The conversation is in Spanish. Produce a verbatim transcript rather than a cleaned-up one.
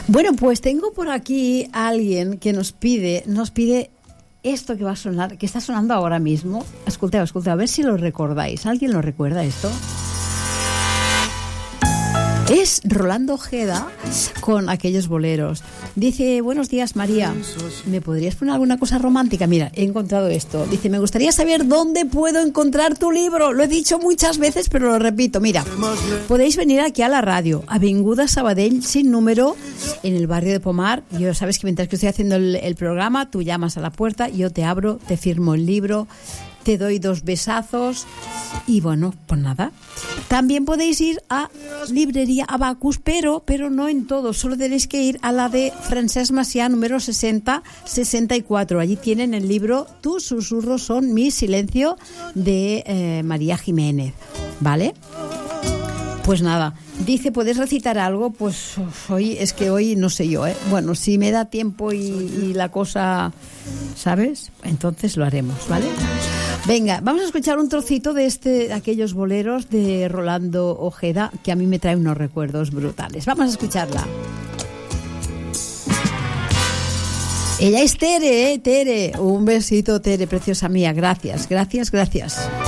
Bueno, pues tengo por aquí a alguien que nos pide, nos pide esto que va a sonar, que está sonando ahora mismo. Escolteu, escolteu, a ver si lo recordáis. ¿Alguien lo recuerda esto? Es Rolando Ojeda con Aquellos boleros. Dice, buenos días, María. ¿Me podrías poner alguna cosa romántica? Mira, he encontrado esto. Dice, me gustaría saber dónde puedo encontrar tu libro. Lo he dicho muchas veces, pero lo repito. Mira, podéis venir aquí a la radio, Avinguda Sabadell, sin número, en el barrio de Pomar. Yo sabes que mientras que estoy haciendo el, el programa, tú llamas a la puerta, yo te abro, te firmo el libro, te doy dos besazos y bueno, pues nada. También podéis ir a Librería Abacus, pero, pero no en todo, solo tenéis que ir a la de Francesc Macià, número sesenta sesenta y cuatro. Allí tienen el libro Tus susurros son mi silencio, de eh, María Jiménez, ¿vale? Pues nada, dice, ¿puedes recitar algo? Pues hoy, es que hoy no sé yo, ¿eh? Bueno, si me da tiempo y, y la cosa, ¿sabes? Entonces lo haremos, ¿vale? Venga, vamos a escuchar un trocito de este, aquellos boleros de Rolando Ojeda, que a mí me trae unos recuerdos brutales. Vamos a escucharla. Ella es Tere, ¿eh? Tere. Un besito, Tere, preciosa mía. Gracias, gracias, gracias.